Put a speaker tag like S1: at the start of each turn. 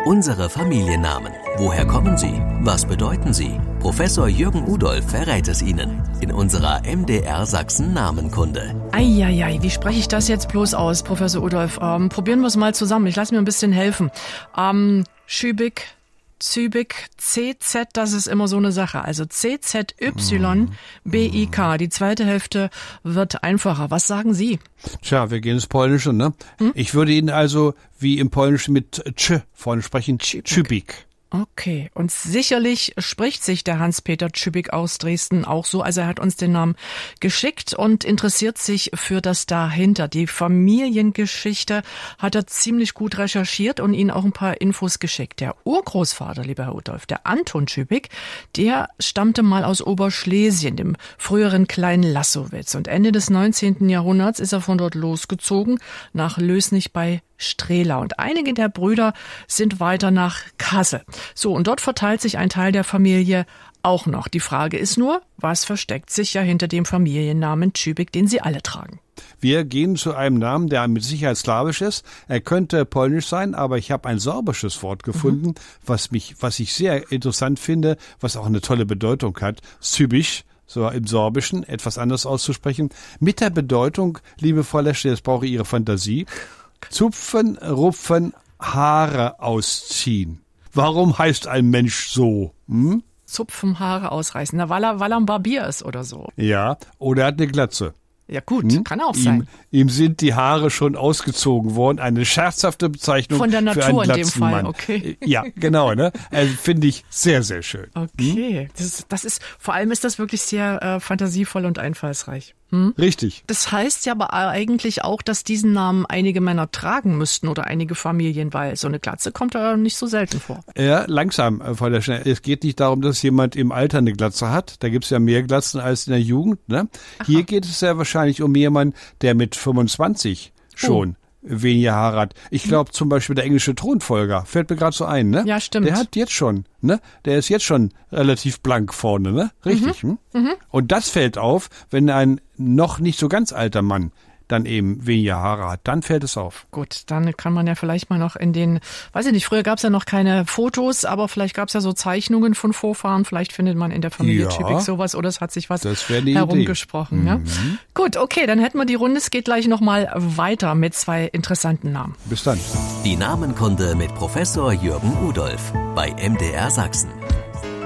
S1: Unsere Familiennamen. Woher kommen sie? Was bedeuten sie? Professor Jürgen Udolph verrät es Ihnen in unserer MDR Sachsen Namenkunde.
S2: Eieiei, wie spreche ich das jetzt bloß aus, Professor Udolph? Probieren wir es mal zusammen. Ich lasse mir ein bisschen helfen. Schübig, Zübig, CZ, das ist immer so eine Sache. Also CZYBIK. Die zweite Hälfte wird einfacher. Was sagen Sie?
S3: Tja, wir gehen ins Polnische, ne? Ich würde Ihnen also wie im Polnischen mit Tsch vorne sprechen, Tschübik.
S2: Okay, und sicherlich spricht sich der Hans-Peter Tschübik aus Dresden auch so. Also er hat uns den Namen geschickt und interessiert sich für das dahinter. Die Familiengeschichte hat er ziemlich gut recherchiert und Ihnen auch ein paar Infos geschickt. Der Urgroßvater, lieber Herr Udolph, der Anton Tschübik, der stammte mal aus Oberschlesien, dem früheren kleinen Lassowitz. Und Ende des 19. Jahrhunderts ist er von dort losgezogen nach Lößnich bei Strehla. Und einige der Brüder sind weiter nach Kassel. So, und dort verteilt sich ein Teil der Familie auch noch. Die Frage ist nur, was versteckt sich ja hinter dem Familiennamen Tschübik, den Sie alle tragen?
S3: Wir gehen zu einem Namen, der mit Sicherheit slawisch ist. Er könnte polnisch sein, aber ich habe ein sorbisches Wort gefunden, was ich sehr interessant finde, was auch eine tolle Bedeutung hat. Zübich, so im Sorbischen, etwas anders auszusprechen. Mit der Bedeutung, liebe Frau Leschke, jetzt brauche ich Ihre Fantasie. Zupfen, rupfen, Haare ausziehen. Warum heißt ein Mensch so?
S2: Zupfen, Haare ausreißen. Na, weil er ein Barbier ist oder so.
S3: Ja, oder er hat eine Glatze.
S2: Ja gut, kann auch sein.
S3: Ihm sind die Haare schon ausgezogen worden. Eine scherzhafte Bezeichnung
S2: von der Natur
S3: für einen
S2: in dem Fall,
S3: Mann.
S2: Okay.
S3: Ja, genau, ne? Also finde ich sehr, sehr schön.
S2: Okay, das ist, vor allem ist das wirklich sehr fantasievoll und einfallsreich.
S3: Richtig.
S2: Das heißt ja aber eigentlich auch, dass diesen Namen einige Männer tragen müssten oder einige Familien, weil so eine Glatze kommt da nicht so selten vor.
S3: Ja, langsam, Frau Leschner. Es geht nicht darum, dass jemand im Alter eine Glatze hat. Da gibt's ja mehr Glatzen als in der Jugend. Ne? Hier geht es ja wahrscheinlich um jemanden, der mit 25 schon weniger Haare hat. Ich glaube zum Beispiel der englische Thronfolger, fällt mir gerade so ein, ne?
S2: Ja, stimmt.
S3: Der hat jetzt schon, ne? Der ist jetzt schon relativ blank vorne, ne? Richtig. Und das fällt auf, wenn ein noch nicht so ganz alter Mann dann eben weniger Haare hat, dann fällt es auf.
S2: Gut, dann kann man ja vielleicht mal noch in den, weiß ich nicht, früher gab es ja noch keine Fotos, aber vielleicht gab es ja so Zeichnungen von Vorfahren, vielleicht findet man in der Familie Tschübik sowas oder es hat sich was herumgesprochen. Ja? Gut, okay, dann hätten wir die Runde, es geht gleich nochmal weiter mit zwei interessanten Namen.
S3: Bis dann.
S1: Die Namenkunde mit Professor Jürgen Udolph bei MDR Sachsen.